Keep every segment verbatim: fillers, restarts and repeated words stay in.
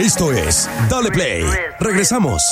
Esto es Dale Play. Regresamos.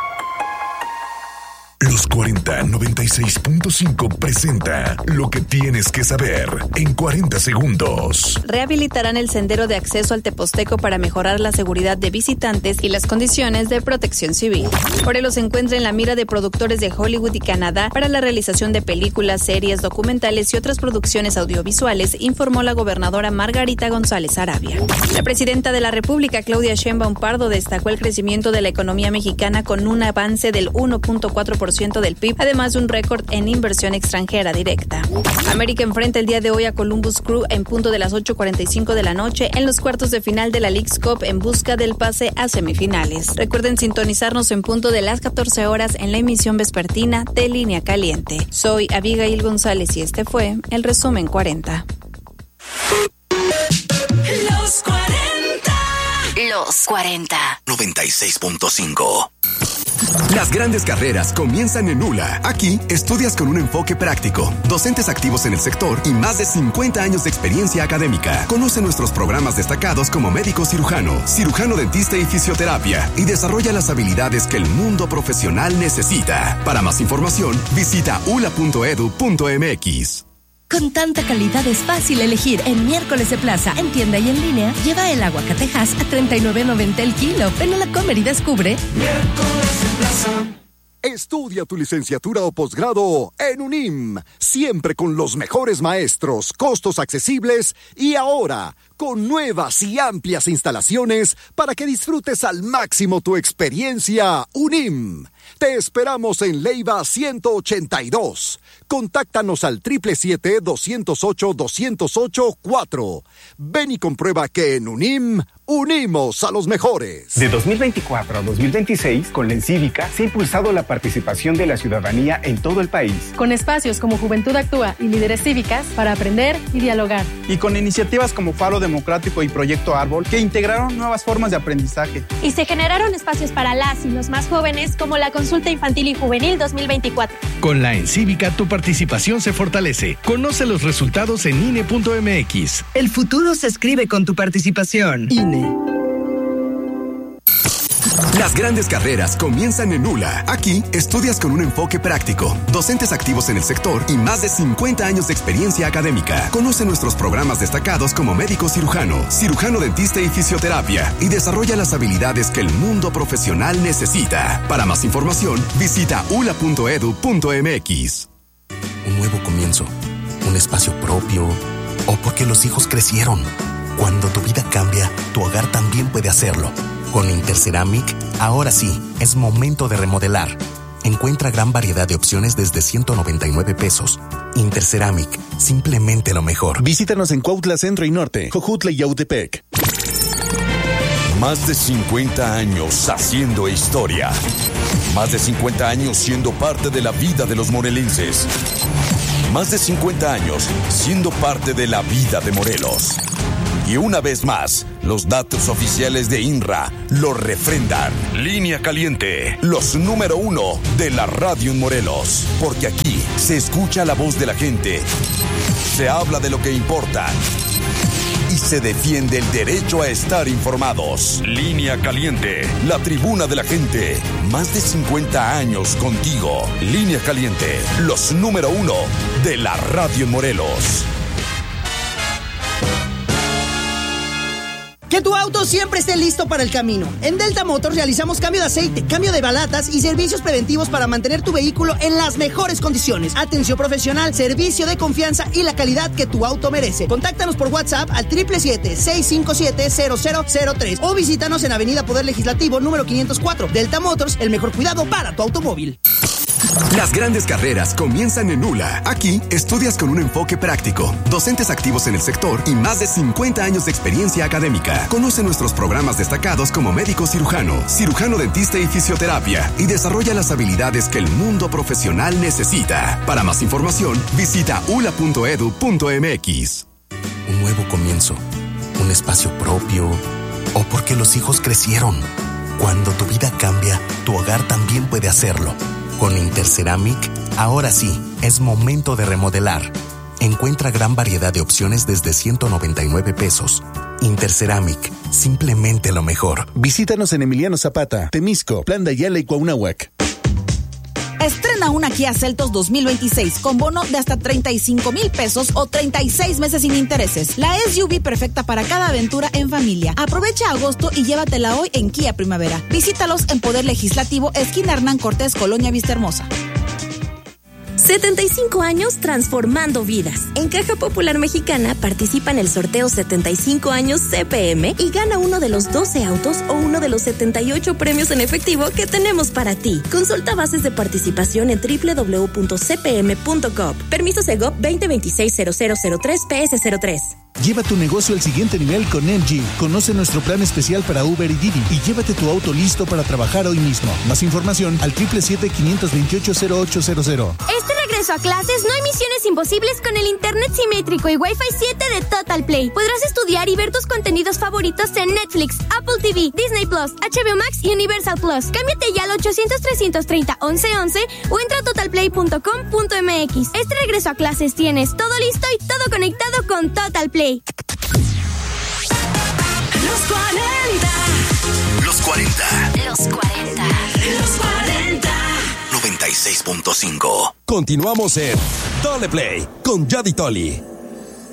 Los cuarenta noventa y seis punto cinco presenta lo que tienes que saber en cuarenta segundos. Rehabilitarán el sendero de acceso al Teposteco para mejorar la seguridad de visitantes y las condiciones de protección civil. Morelos se encuentra en la mira de productores de Hollywood y Canadá para la realización de películas, series, documentales y otras producciones audiovisuales, informó la gobernadora Margarita González Arabia. La presidenta de la República, Claudia Sheinbaum Pardo, destacó el crecimiento de la economía mexicana con un avance del uno punto cuatro por ciento del P I B, además de un récord en inversión extranjera directa. América enfrenta el día de hoy a Columbus Crew en punto de las ocho cuarenta y cinco de la noche en los cuartos de final de la Leagues Cup en busca del pase a semifinales. Recuerden sintonizarnos en punto de las catorce horas en la emisión vespertina de Línea Caliente. Soy Abigail González y este fue el resumen cuarenta. Los cuarenta. Los cuarenta. noventa y seis punto cinco. Las grandes carreras comienzan en U L A. Aquí estudias con un enfoque práctico, docentes activos en el sector y más de cincuenta años de experiencia académica. Conoce nuestros programas destacados como médico cirujano, cirujano dentista y fisioterapia y desarrolla las habilidades que el mundo profesional necesita. Para más información, visita u l a punto e d u punto m x. Con tanta calidad es fácil elegir. En Miércoles de Plaza, en tienda y en línea, lleva el aguacatejas a treinta y nueve noventa el kilo. Ven a la Comer y descubre. Miércoles de Plaza. Estudia tu licenciatura o posgrado en UNIM, siempre con los mejores maestros, costos accesibles y ahora con nuevas y amplias instalaciones para que disfrutes al máximo tu experiencia. UNIM. Te esperamos en Leiva ciento ochenta y dos. Contáctanos al siete siete siete, dos cero ocho, dos cero ocho cuatro. Ven y comprueba que en UNIM unimos a los mejores. De dos mil veinticuatro a dos mil veintiséis, con la Encívica se ha impulsado la participación de la ciudadanía en todo el país. Con espacios como Juventud Actúa y Líderes Cívicas para aprender y dialogar. Y con iniciativas como Faro Democrático y Proyecto Árbol que integraron nuevas formas de aprendizaje. Y se generaron espacios para las y los más jóvenes como la Consulta Infantil y Juvenil dos mil veinticuatro. Con la Encívica tu participación se fortalece. Conoce los resultados en I N E punto m x. El futuro se escribe con tu participación. I N E. Las grandes carreras comienzan en U L A. Aquí estudias con un enfoque práctico, docentes activos en el sector y más de cincuenta años de experiencia académica. Conoce nuestros programas destacados como médico cirujano, cirujano dentista y fisioterapia y desarrolla las habilidades que el mundo profesional necesita. Para más información, visita u l a punto e d u punto m x. Un nuevo comienzo, un espacio propio o porque los hijos crecieron. Cuando tu vida cambia, tu hogar también puede hacerlo. Con Interceramic, ahora sí, es momento de remodelar. Encuentra gran variedad de opciones desde ciento noventa y nueve pesos. Interceramic, simplemente lo mejor. Visítanos en Cuautla Centro y Norte, Jojutla y Yautepec. Más de cincuenta años haciendo historia. Más de cincuenta años siendo parte de la vida de los morelenses. Más de cincuenta años siendo parte de la vida de Morelos. Y una vez más, los datos oficiales de I N R A lo refrendan. Línea Caliente, los número uno de la radio en Morelos. Porque aquí se escucha la voz de la gente, se habla de lo que importa y se defiende el derecho a estar informados. Línea Caliente, la tribuna de la gente. Más de cincuenta años contigo. Línea Caliente, los número uno de la radio en Morelos. Que tu auto siempre esté listo para el camino. En Delta Motors realizamos cambio de aceite, cambio de balatas y servicios preventivos para mantener tu vehículo en las mejores condiciones. Atención profesional, servicio de confianza y la calidad que tu auto merece. Contáctanos por WhatsApp al siete siete siete, seis cinco siete, cero cero cero tres o visítanos en Avenida Poder Legislativo número quinientos cuatro. Delta Motors, el mejor cuidado para tu automóvil. Las grandes carreras comienzan en U L A. Aquí estudias con un enfoque práctico, docentes activos en el sector y más de cincuenta años de experiencia académica. Conoce nuestros programas destacados como médico cirujano, cirujano dentista y fisioterapia y desarrolla las habilidades que el mundo profesional necesita. Para más información, visita u l a punto e d u punto m x. Un nuevo comienzo, un espacio propio o porque los hijos crecieron. Cuando tu vida cambia, tu hogar también puede hacerlo. Con Interceramic, ahora sí, es momento de remodelar. Encuentra gran variedad de opciones desde ciento noventa y nueve pesos. Interceramic, simplemente lo mejor. Visítanos en Emiliano Zapata, Temisco, Plan de Ayala y Cuauhnáhuac. Estrena una Kia Seltos dos mil veintiséis con bono de hasta treinta y cinco mil pesos o treinta y seis meses sin intereses. La S U V perfecta para cada aventura en familia. Aprovecha agosto y llévatela hoy en Kia Primavera. Visítalos en Poder Legislativo, esquina Hernán Cortés, Colonia Vistahermosa. setenta y cinco años transformando vidas. En Caja Popular Mexicana participa en el sorteo setenta y cinco años C P M y gana uno de los doce autos o uno de los setenta y ocho premios en efectivo que tenemos para ti. Consulta bases de participación en doble u doble u doble u punto c p m punto gov. Permiso Segov veinte veintiséis cero cero cero tres P S cero tres. Lleva tu negocio al siguiente nivel con M G. Conoce nuestro plan especial para Uber y Didi y llévate tu auto listo para trabajar hoy mismo. Más información al siete siete siete, cinco dos ocho, cero ocho cero cero. Este regreso a clases no hay misiones imposibles con el internet simétrico y Wi-Fi siete de Total Play. Podrás estudiar y ver tus contenidos favoritos en Netflix, Apple T V, Disney Plus, H B O Max y Universal Plus. Cámbiate ya al ochocientos, trescientos treinta, once once o entra a total play punto com punto m x. Este regreso a clases tienes todo listo y todo conectado con Total Play. Los cuarenta. Los cuarenta. Los cuarenta. Los cuarenta. noventa y seis punto cinco. Continuamos en Dale Play con Yadi Toli.